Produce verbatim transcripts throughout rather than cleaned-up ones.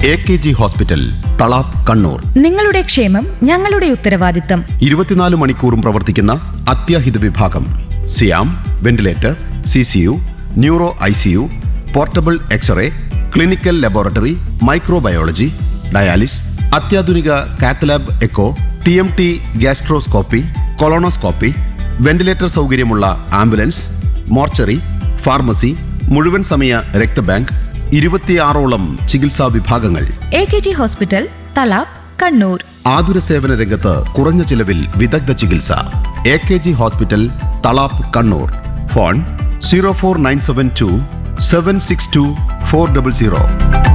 A K G hospital, Thalap, Kannur. നിങ്ങളുടെ ക്ഷേമം ഞങ്ങളുടെ ഉത്തരവാദിത്തം. ഇരുപത്തിനാല് മണിക്കൂറും പ്രവർത്തിക്കുന്ന അത്യാഹിത വിഭാഗം. സിയാം, ventilator, C C U, neuro I C U, portable x-ray, clinical laboratory, microbiology, dialysis, അത്യാധുനിക cath lab echo, T M T, gastroscopy, colonoscopy, ventilator സൗകര്യമുള്ള ആംബുലൻസ്, മോർച്ചറി, ഫാർമസി, മുഴുവൻ സമയ രക്തബാങ്ക്, ഇരുപത്തിയാറോളം ചികിത്സാ വിഭാഗങ്ങൾ. A K G hospital, Thalap, Kannur. ആതുര സേവന രംഗത്ത് കുറഞ്ഞ ചിലവിൽ വിദഗ്ധ ചികിത്സ. A K G hospital, Thalap, Kannur. Phone zero four nine seven to seven six to four double zero.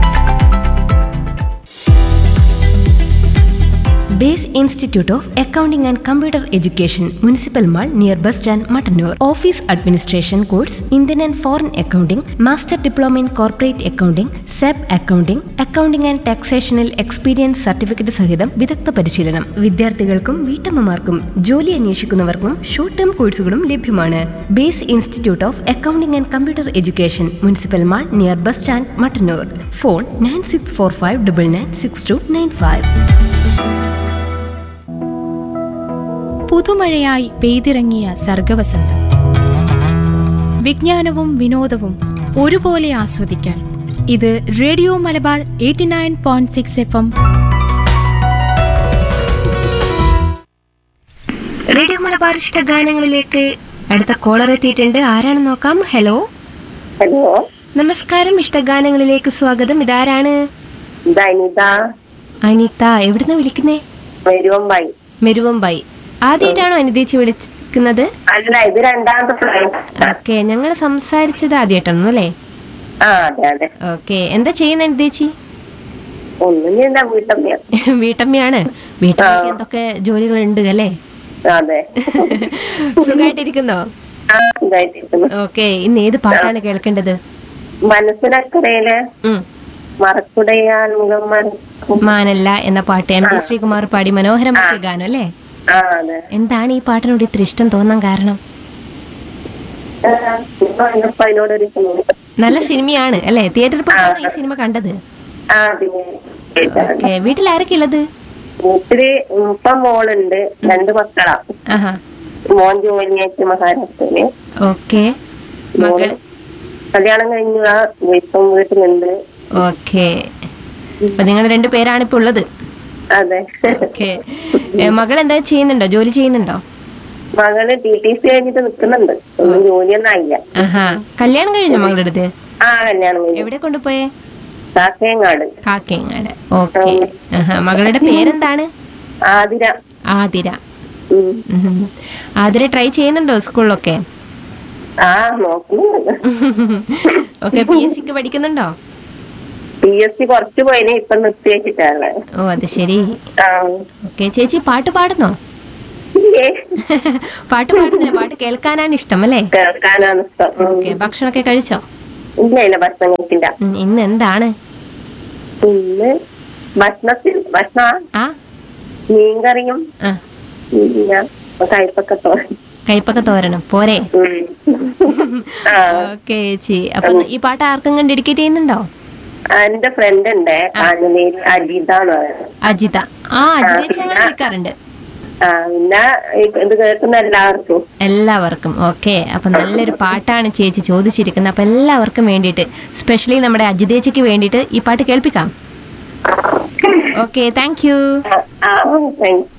Base institute of accounting and computer education, municipal mall, near bus stand, Mattannur. Office administration course, Indian and foreign accounting, master diploma in corporate accounting, സെബ് accounting, accounting and ടാക്സേഷനിൽ experience certificate സഹിതം വിദഗ്ധ പരിശീലനം. വിദ്യാർത്ഥികൾക്കും വീട്ടമ്മമാർക്കും ജോലി അന്വേഷിക്കുന്നവർക്കും short term കോഴ്സുകളും ലഭ്യമാണ്. Base institute of accounting and computer education, municipal mall, near bus stand, Mattannur. Phone nine six four five double nine six to nine five. പുതുമഴയായി പെയ്തിറങ്ങിയ സർഗവസന്തം. വിജ്ഞാനവും വിനോദവും ഒരുപോലെ ആസ്വദിക്കാൻ ഇത് radio Malabar eighty nine point six F M. Radio Malabar ഇഷ്ടഗാനങ്ങളിലേക്ക് അടുത്ത collar എത്തിയിട്ടുണ്ട്. ആരാണ് നോക്കാം. Hello hello, നമസ്കാരം. ഇഷ്ടഗാനങ്ങളിലേക്ക് സ്വാഗതം. ഇതാരാണ്? അനിത. അനിത, എവിടുന്ന വിളിക്കുന്നേ? മെരുവമ്പായി. മെരുവമ്പായി. ആദ്യമായിട്ടാണോ അനിതേച്ചി വിളിക്കുന്നത്? അല്ല, ഇത് രണ്ടാമത്തെ. ഓക്കെ, ഞങ്ങൾ സംസാരിച്ചത് ആദ്യമായിട്ടാണോ അല്ലേ? ഓക്കെ, എന്താ ചെയ്യുന്ന അനിതേച്ചി? ഒന്നും വീട്ടമ്മയാണ്. വീട്ടമ്മയാണ്. വീട്ടമ്മയ്ക്ക് എന്തൊക്കെ ജോലികളുണ്ട് അല്ലേ? അതെ. സുഖമായിട്ടിരിക്കുന്നോ? ഓക്കെ, ഇന്ന് ഏത് പാട്ടാണ് കേൾക്കേണ്ടത്? മനസ്സിനക്കരയില് മറക്കുടയാൽ മാനല്ല എന്ന പാട്ട് എം ജി ശ്രീകുമാർ പാടി മനോഹരമായ ഗാനം അല്ലേ? എന്താണ് ഈ പാട്ടിനോട് ഇത്ര ഇഷ്ടം തോന്നാൻ കാരണം? നല്ല സിനിമയാണ് അല്ലേ? തിയേറ്ററിൽ പോയാണ് ഈ സിനിമ കണ്ടത്. ഓക്കെ, വീട്ടിൽ ആരൊക്കെ ഉള്ളത്? വീട്ടില് ഇപ്പം മോളുണ്ട്, രണ്ട് മക്കളാ. മോൻ ജോലിയായിട്ട് മഹാരാഷ്ട്രയില്. ഓക്കെ, മകൾ കല്യാണം കഴിഞ്ഞ ഇപ്പം വീട്ടിലുണ്ട്. ഓക്കെ, അപ്പൊ നിങ്ങൾ രണ്ടുപേരാണ് ഇപ്പൊ ഉള്ളത്? അതെ. ഓക്കെ, മകൾ എന്താ ചെയ്യുന്നുണ്ടോ? ജോലി ചെയ്യുന്നുണ്ടോ? മകള് ടി ടി സി കഴിഞ്ഞിട്ട് നിക്കുന്നുണ്ട്. ഒന്നും ജോലിയൊന്നും ആയില്ല. കല്യാണം കഴിഞ്ഞോ മകളുടെ അടുത്ത്? ആ, കല്യാണം കഴിഞ്ഞു. എവിടെ കൊണ്ടുപോയേ? കാക്കയങ്ങാട്. കാക്കയങ്ങാട്. ഓക്കെ, മകളുടെ പേരെന്താണ്? ആതിര. ആതിര. ആതിര ട്രൈ ചെയ്യുന്നുണ്ടോ സ്കൂളിലൊക്കെ? ആ, നോക്കുന്നുണ്ട്. ഓക്കെ, പി എസ് സിക്ക് പഠിക്കുന്നുണ്ടോ? പി എസ് സി കുറച്ച് പോയിന്, ഇപ്പൊ നിർത്തി വെച്ചിട്ടാണ്. ഓ, അത് ശരി. ഓക്കെ, ചേച്ചി പാട്ട് പാടുന്നോ? പാട്ട് പാടുന്നില്ല, പാട്ട് കേൾക്കാനാണ് ഇഷ്ടം അല്ലേ? കേൾക്കാനാണ് ഇഷ്ടം. ഓക്കെ, ഭക്ഷണമൊക്കെ കഴിച്ചോ? ഇല്ല ഇല്ല, ഭക്ഷണം കഴിക്കില്ല. ഇന്ന് എന്താണ്? ഇന്ന് ഭക്ഷണത്തിൽ ഭക്ഷണം ആ മീൻകറിയും കയ്പക്ക തോരൻ. കയ്പക്ക തോരനും പോരെ? ഓക്കെ ചേച്ചി, അപ്പൊ ഈ പാട്ട് ആർക്കെങ്കിലും ഡെഡിക്കേറ്റ് ചെയ്യുന്നുണ്ടോ? എന്റെ ഫ്രണ്ട് ഉണ്ട് അജിത. അജിത. ആ, അജിത ഞങ്ങൾ വിളിക്കാറുണ്ട്. പിന്നെ ഇത് കേൾക്കുന്ന എല്ലാവർക്കും എല്ലാവർക്കും ഓക്കെ. അപ്പൊ നല്ലൊരു പാട്ടാണ് ചേച്ചി ചോദിച്ചിരിക്കുന്നത്. അപ്പൊ എല്ലാവർക്കും വേണ്ടിയിട്ട്, സ്പെഷ്യലി നമ്മുടെ അജിതേച്ചിക്ക് വേണ്ടിയിട്ട് ഈ പാട്ട് കേൾപ്പിക്കാം. Okay, thank you.